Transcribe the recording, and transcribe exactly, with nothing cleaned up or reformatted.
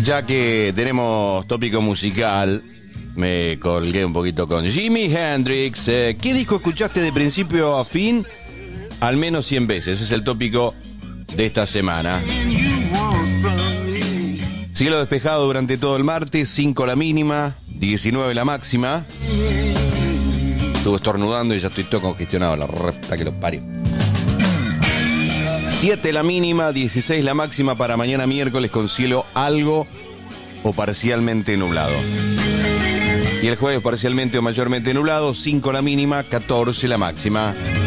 Ya que tenemos tópico musical, me colgué un poquito con Jimi Hendrix. Eh, ¿Qué disco escuchaste de principio a fin? Al menos cien veces. Ese es el tópico de esta semana. Cielo despejado durante todo el martes, cinco la mínima, diecinueve la máxima. Estuve estornudando y ya estoy todo congestionado, la repta que lo parió. siete la mínima, dieciséis la máxima para mañana miércoles con cielo algo o parcialmente nublado. Y el jueves parcialmente o mayormente nublado, cinco la mínima, catorce la máxima.